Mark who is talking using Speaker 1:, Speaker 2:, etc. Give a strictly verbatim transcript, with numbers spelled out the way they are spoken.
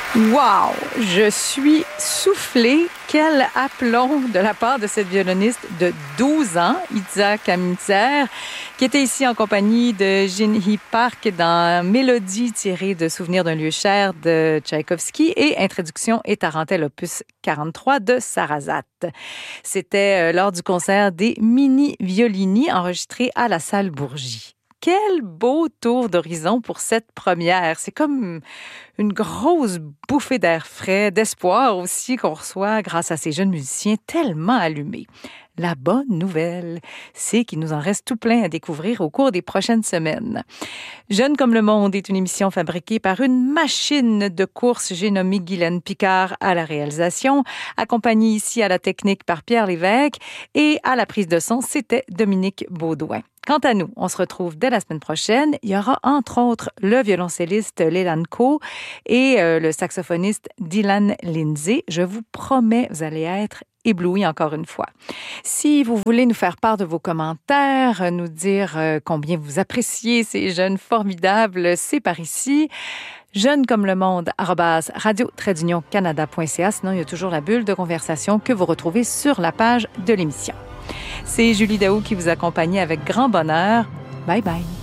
Speaker 1: Wow! Je suis soufflée. Quel aplomb de la part de cette violoniste de douze ans, Itza Kaminter, qui était ici en compagnie de Jin-Hee Park dans Mélodie tirée de Souvenirs d'un lieu cher de Tchaïkovski et Introduction et Tarentelle opus quarante-trois de Sarasate. C'était lors du concert des Mini Violini enregistré à la salle Bourgie. Quel beau tour d'horizon pour cette première. C'est comme une grosse bouffée d'air frais, d'espoir aussi qu'on reçoit grâce à ces jeunes musiciens tellement allumés. La bonne nouvelle, c'est qu'il nous en reste tout plein à découvrir au cours des prochaines semaines. Jeune comme le monde est une émission fabriquée par une machine de course. J'ai nommé Guylaine Picard à la réalisation, accompagnée ici à la technique par Pierre Lévesque et à la prise de son, c'était Dominique Baudouin. Quant à nous, on se retrouve dès la semaine prochaine. Il y aura entre autres le violoncelliste Leland Coe et euh, le saxophoniste Dylan Lindsay. Je vous promets, vous allez être ébloui encore une fois. Si vous voulez nous faire part de vos commentaires, nous dire euh, combien vous appréciez ces jeunes formidables, c'est par ici. Jeune comme le monde, arobase radio trait d'union canada point c a. Sinon, il y a toujours la bulle de conversation que vous retrouvez sur la page de l'émission. C'est Julie Daou qui vous accompagne avec grand bonheur. Bye bye.